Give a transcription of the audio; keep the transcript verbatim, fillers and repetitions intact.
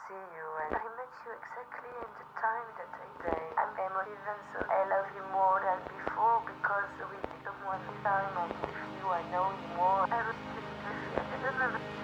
see you, and I met you exactly in the time that I say. I'm emotive and so I love you more than before because we become one time, and with you I know you more. I was just, I don't know.